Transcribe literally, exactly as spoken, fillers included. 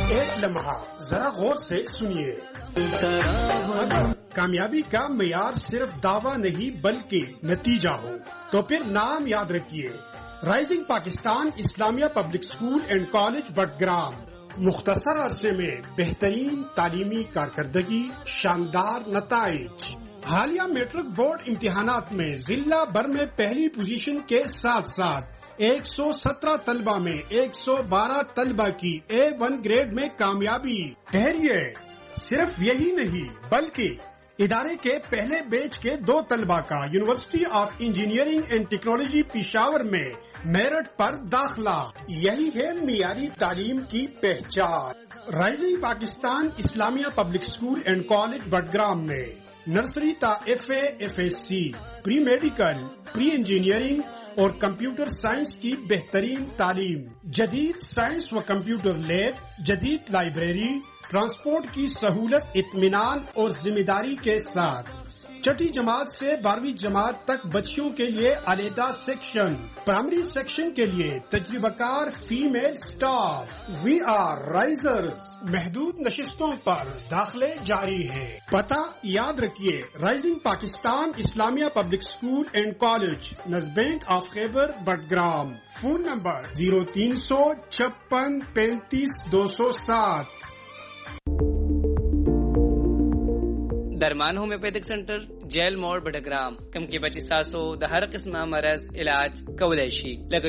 ایک لمحہ ذرا غور سے سنیے. کامیابی کا معیار صرف دعویٰ نہیں بلکہ نتیجہ ہو تو پھر نام یاد رکھیے، rising Pakistan Islamia public school and college Battagram. مختصر عرصے میں بہترین تعلیمی کارکردگی، شاندار نتائج. حالیہ میٹرک بورڈ امتحانات میں ضلع بھر میں پہلی پوزیشن کے ساتھ ساتھ ایک سو سترہ طلبہ میں ایک سو بارہ طلبہ کی اے ون گریڈ میں کامیابی. ٹھہریے، صرف یہی نہیں بلکہ ادارے کے پہلے بیچ کے دو طلبہ کا university of engineering and technology Peshawar میں میرٹ پر داخلہ. یہی ہے معیاری تعلیم کی پہچان. Rising Pakistan Islamia public school and college Battagram میں نرسری تا F A F S C, pre medical, pre engineering اور کمپیوٹر سائنس کی بہترین تعلیم. جدید سائنس و کمپیوٹر لیب، جدید لائبریری، ٹرانسپورٹ کی سہولت، اطمینان اور ذمہ داری کے ساتھ. چھٹی جماعت سے بارہویں جماعت تک بچیوں کے لیے علیحدہ سیکشن. پرائمری سیکشن کے لیے تجربہ کار female staff. We are Risers. محدود نشستوں پر داخلے جاری ہے. پتہ یاد رکھیے، rising Pakistan Islamia public school and college, نزبینک of Khyber Battagram. Phone number zero تین سو چھپن پینتیس دو سو سات. درمان ہومیوپیتھک سینٹر، جیل موڑ بٹگرام. کم کی بچی ساسو دا ہر قسم مرض علاج کولیشی لگ